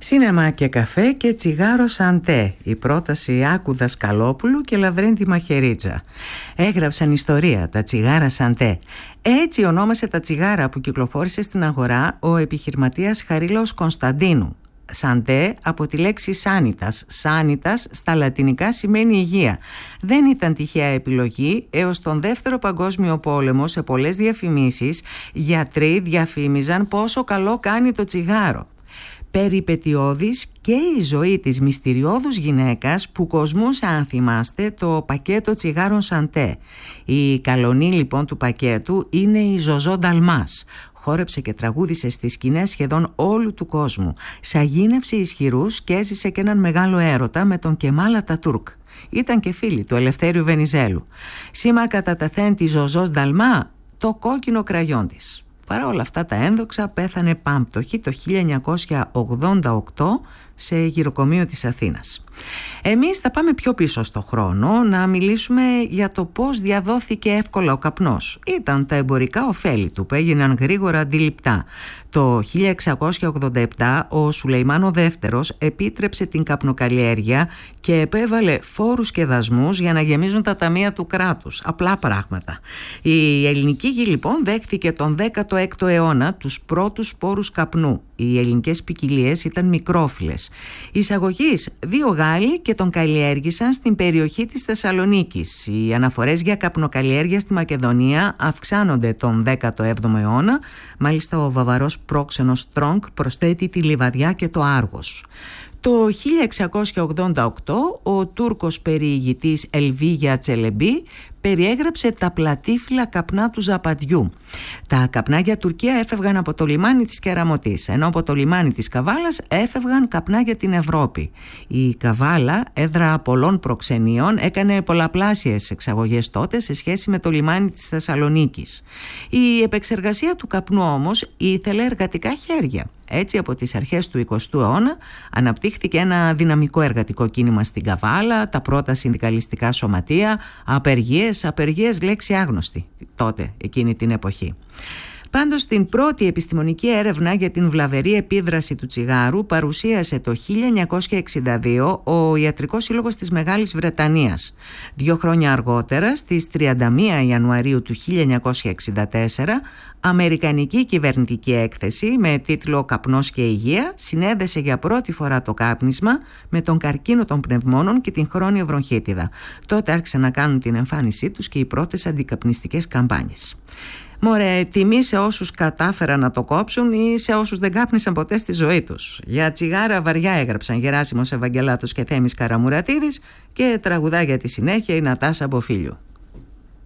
Σίνεμα και καφέ και τσιγάρο σαντέ. Η πρόταση Άκου Δασκαλόπουλου και Λαβρέντη Μαχαιρίτσα. Έγραψαν ιστορία τα τσιγάρα σαντέ. Έτσι ονόμασε τα τσιγάρα που κυκλοφόρησε στην αγορά ο επιχειρηματίας Χαρίλαος Κωνσταντίνου. Σαντέ από τη λέξη σάνιτας. Σάνιτας στα λατινικά σημαίνει υγεία. Δεν ήταν τυχαία επιλογή. Έως τον Δεύτερο Παγκόσμιο Πόλεμο, σε πολλές διαφημίσεις, γιατροί διαφήμιζαν πόσο καλό κάνει το τσιγάρο. Περιπετειώδης και η ζωή της μυστηριώδους γυναίκας που κοσμούσε, αν θυμάστε, το πακέτο τσιγάρων σαντέ. Η καλονή λοιπόν του πακέτου είναι η Ζωζό Νταλμάς. Χόρεψε και τραγούδισε στις σκηνές σχεδόν όλου του κόσμου. Σαγίνευσε ισχυρούς και έζησε και έναν μεγάλο έρωτα με τον Κεμάλ Ατατούρκ. Ήταν και φίλη του Ελευθέριου Βενιζέλου. Σήμα κατά τεθέν τη Ζωζός Νταλμά, το κόκκινο κραγιόν της. Παρά όλα αυτά τα ένδοξα, πέθανε πάμπτωχη το 1988 σε γυροκομείο της Αθήνας. Εμείς θα πάμε πιο πίσω στο χρόνο να μιλήσουμε για το πώς διαδόθηκε εύκολα ο καπνός. Ήταν τα εμπορικά ωφέλη του που έγιναν γρήγορα αντιληπτά. Το 1687 ο Σουλεϊμάν ο Δεύτερος επίτρεψε την καπνοκαλλιέργεια και επέβαλε φόρους και δασμούς για να γεμίζουν τα ταμεία του κράτους. Απλά πράγματα. Η ελληνική γη λοιπόν δέχθηκε τον 16ο αιώνα τους πρώτους σπόρους καπνού. Οι ελληνικές ποικιλίες ήταν μικρόφυλλες. Εισαγωγής 2 Γάλλοι και τον καλλιέργησαν στην περιοχή της Θεσσαλονίκης. Οι αναφορές για καπνοκαλλιέργεια στη Μακεδονία αυξάνονται τον 17ο αιώνα. Μάλιστα ο βαβαρός πρόξενος Στρόγκ προσθέτει τη Λιβαδιά και το Άργος. Το 1688 ο Τούρκος περιηγητής Ελβίγια Τσελεμπή περιέγραψε τα πλατήφυλλα καπνά του Ζαπατιού. Τα καπνά για Τουρκία έφευγαν από το λιμάνι της Κεραμωτής, ενώ από το λιμάνι της Καβάλας έφευγαν καπνά για την Ευρώπη. Η Καβάλα, έδρα πολλών προξενείων, έκανε πολλαπλάσιες εξαγωγές τότε σε σχέση με το λιμάνι της Θεσσαλονίκης. Η επεξεργασία του καπνού όμως ήθελε εργατικά χέρια. Έτσι από τις αρχές του 20ου αιώνα αναπτύχθηκε ένα δυναμικό εργατικό κίνημα στην Καβάλα, τα πρώτα συνδικαλιστικά σωματεία, απεργίες λέξη άγνωστη τότε εκείνη την εποχή. Πάντως την πρώτη επιστημονική έρευνα για την βλαβερή επίδραση του τσιγάρου παρουσίασε το 1962 ο Ιατρικός Σύλλογος της Μεγάλης Βρετανίας. 2 χρόνια αργότερα, στις 31 Ιανουαρίου του 1964, αμερικανική κυβερνητική έκθεση με τίτλο «Καπνός και υγεία» συνέδεσε για πρώτη φορά το κάπνισμα με τον καρκίνο των πνευμόνων και την χρόνιο βροχίτιδα. Τότε άρχισαν να κάνουν την εμφάνισή τους και οι πρώτες αντικαπνιστικές καμπάνιες. Μωρέ, τιμή σε όσους κατάφεραν να το κόψουν ή σε όσους δεν κάπνισαν ποτέ στη ζωή τους. Για τσιγάρα βαριά έγραψαν Γεράσιμος Ευαγγελάτος και Θέμης Καραμουρατίδης και τραγουδά για τη συνέχεια η Νατάσα Μποφίλιου.